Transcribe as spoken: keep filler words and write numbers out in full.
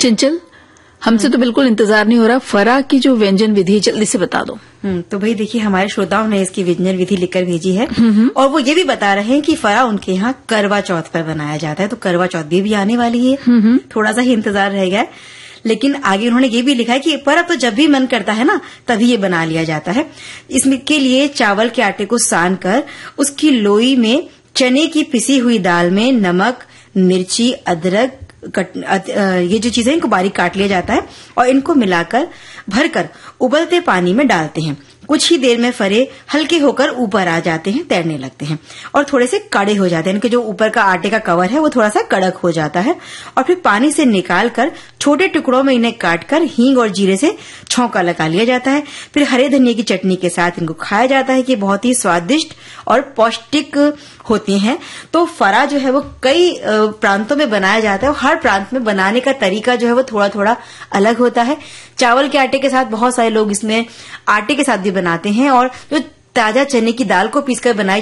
चंचल, हमसे तो बिल्कुल इंतजार नहीं हो रहा, फरा की जो व्यंजन विधि जल्दी से बता दो। हम्म तो भाई देखिए, हमारे श्रोताओं ने इसकी व्यंजन विधि लिखकर भेजी है और वो ये भी बता रहे हैं कि फरा उनके यहाँ करवा चौथ पर बनाया जाता है। तो करवा चौथ भी, भी आने वाली है, थोड़ा सा ही इंतजार रह गया है। लेकिन आगे उन्होंने ये भी लिखा है कि पर अब तो जब भी मन करता है ना, तभी ये बना लिया जाता है। इसमें के लिए चावल के आटे को सान कर उसकी लोई में चने की पिसी हुई दाल में नमक, मिर्ची, अदरक, कट, ये जो चीजें इनको बारीक काट लिया जाता है और इनको मिलाकर भरकर उबलते पानी में डालते हैं। कुछ ही देर में फरे हल्के होकर ऊपर आ जाते हैं, तैरने लगते हैं और थोड़े से कड़े हो जाते हैं। इनके जो ऊपर का आटे का कवर है वो थोड़ा सा कड़क हो जाता है और फिर पानी से निकाल कर छोटे टुकड़ों में इन्हें काटकर हींग और जीरे से छौंका लगा लिया जाता है। फिर हरे धनिया की चटनी के साथ इनको खाया जाता है कि बहुत ही स्वादिष्ट और पौष्टिक होती हैं। तो फरा जो है वो कई प्रांतों में बनाया जाता है और हर प्रांत में बनाने का तरीका जो है वो थोड़ा थोड़ा अलग होता है। चावल के आटे के साथ बहुत सारे लोग इसमें आटे के साथ भी बनाते हैं और जो ताजा चने की दाल को पीसकर बनाई